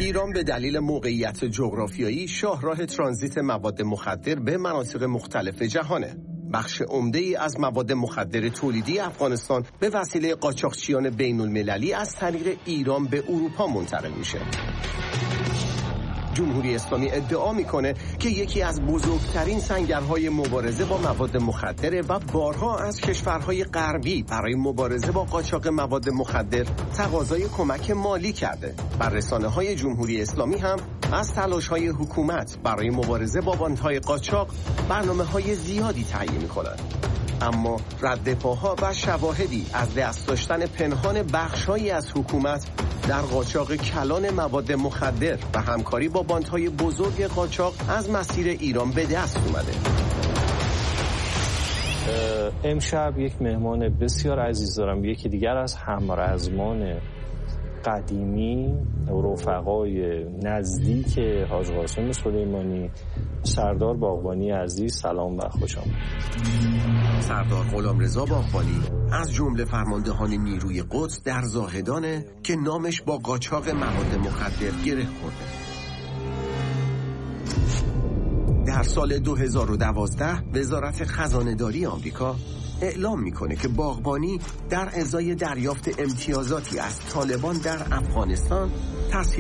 ایران به دلیل موقعیت جغرافیایی شاهراه ترانزیت مواد مخدر به مناطق مختلف جهانه. بخش عمده‌ای از مواد مخدر تولیدی افغانستان به وسیله قاچاقچیان بین‌المللی از طریق ایران به اروپا منتقل میشه. جمهوری اسلامی ادعا میکنه که یکی از بزرگترین سنگرهای مبارزه با مواد مخدره و بارها از کشورهای غربی برای مبارزه با قاچاق مواد مخدر تقاضای کمک مالی کرده و رسانه‌های جمهوری اسلامی هم از تلاش‌های حکومت برای مبارزه با باندهای قاچاق برنامه‌های زیادی تهیه می‌کنند. اما ردپاها و شواهدی از دست داشتن پنهان بخش‌هایی از حکومت در قاچاق کلان مواد مخدر و همکاری با باندهای بزرگ قاچاق از مسیر ایران به دست اومده. امشب یک مهمان بسیار عزیز دارم، یکی دیگر از همرزمان قدیمی، رفقای نزدیک حاج قاسم سلیمانی، سردار باغبانی عزیز. سلام و خوش آمدید. سردار غلامرضا باغبانی از جمله فرماندهان نیروی قدس در زاهدانه که نامش با قاچاق مواد مخدر گره خورده. در سال 2012 وزارت خزانه‌داری آمریکا اعلام میکنه که باغبانی در ازای دریافت امتیازاتی از طالبان در افغانستان